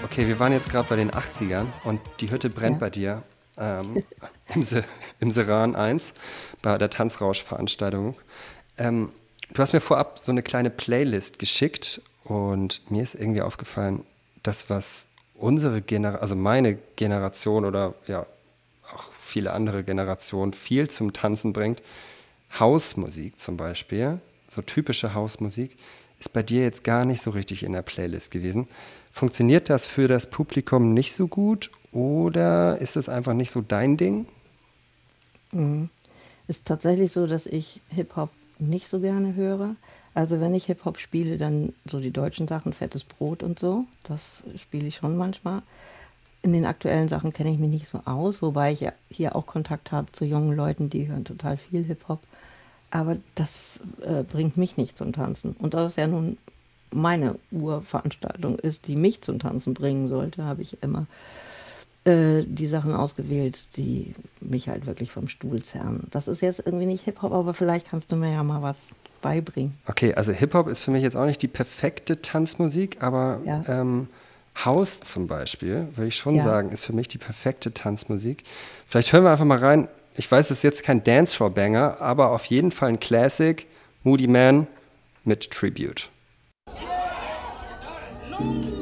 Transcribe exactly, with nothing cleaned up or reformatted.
Okay, wir waren jetzt gerade bei den achtzigern und die Hütte brennt ja. bei dir ähm, im, Se- im Seran eins bei der Tanzrausch-Veranstaltung. Ähm, du hast mir vorab so eine kleine Playlist geschickt und mir ist irgendwie aufgefallen, das, was unsere Generation, also meine Generation oder ja auch viele andere Generationen viel zum Tanzen bringt, Hausmusik zum Beispiel, so typische Hausmusik, ist bei dir jetzt gar nicht so richtig in der Playlist gewesen. Funktioniert das für das Publikum nicht so gut oder ist das einfach nicht so dein Ding? Mhm. Ist tatsächlich so, dass ich Hip-Hop nicht so gerne höre. Also wenn ich Hip-Hop spiele, dann so die deutschen Sachen, Fettes Brot und so. Das spiele ich schon manchmal. In den aktuellen Sachen kenne ich mich nicht so aus, wobei ich ja hier auch Kontakt habe zu jungen Leuten, die hören total viel Hip-Hop. Aber das äh, bringt mich nicht zum Tanzen. Und da es ja nun meine Urveranstaltung ist, die mich zum Tanzen bringen sollte, habe ich immer äh, die Sachen ausgewählt, die mich halt wirklich vom Stuhl zerren. Das ist jetzt irgendwie nicht Hip-Hop, aber vielleicht kannst du mir ja mal was beibringen. Okay, also Hip-Hop ist für mich jetzt auch nicht die perfekte Tanzmusik, aber Ja, ähm, House zum Beispiel, würde ich schon ja. sagen, ist für mich die perfekte Tanzmusik. Vielleicht hören wir einfach mal rein. Ich weiß, es ist jetzt kein Dancefloor-Banger, aber auf jeden Fall ein Classic, Moody Man mit Tribute. No.